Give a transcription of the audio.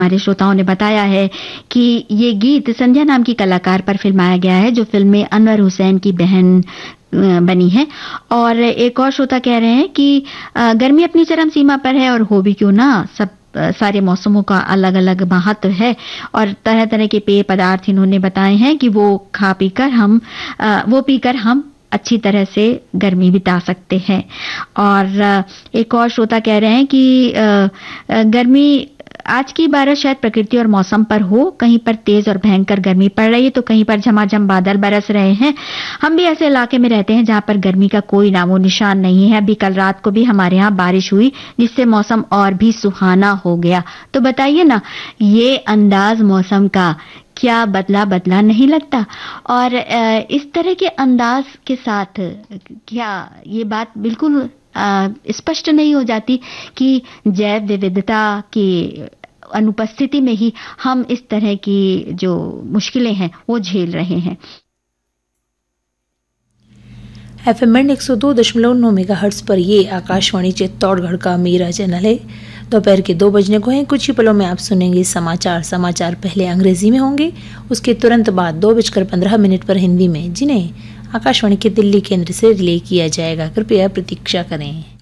हमारे श्रोताओं ने बताया है कि ये गीत संध्या नाम की कलाकार पर फिल्माया गया है, जो फिल्म में अनवर हुसैन की बहन बनी है। और एक और श्रोता कह रहे हैं कि गर्मी अपनी चरम सीमा पर है और हो भी क्यों ना, सब सारे मौसमों का अलग अलग महत्व है और तरह तरह के पेय पदार्थ इन्होंने बताए हैं कि वो पीकर हम अच्छी तरह से गर्मी बिता सकते हैं। और एक और श्रोता कह रहे हैं कि गर्मी आज की बारिश शायद प्रकृति और मौसम पर हो, कहीं पर तेज और भयंकर गर्मी पड़ रही है तो कहीं पर झमाझम बादल बरस रहे हैं। हम भी ऐसे इलाके में रहते हैं जहां पर गर्मी का कोई नामो निशान नहीं है। अभी कल रात को भी हमारे यहाँ बारिश हुई, जिससे मौसम और भी सुहाना हो गया। तो बताइए ना, ये अंदाज मौसम का क्या बदला नहीं लगता? और इस तरह के अंदाज के साथ क्या ये बात बिल्कुल स्पष्ट नहीं हो जाती कि जैव विविधता की अनुपस्थिति में ही हम इस तरह की जो मुश्किलें हैं वो झेल रहे हैं। FM 102.9 मेगाहर्ट्ज पर ये आकाशवाणी चित्तौड़गढ़ का मेरा चैनल है। दोपहर के 2 बजने को हैं। कुछ ही पलों में आप सुनेंगे समाचार पहले अंग्रेजी में होंगे, उसके तुरंत बाद 2:15 पर हिंदी में, जिन्हें आकाशवाणी के दिल्ली केंद्र से रिले किया जाएगा। कृपया प्रतीक्षा करें।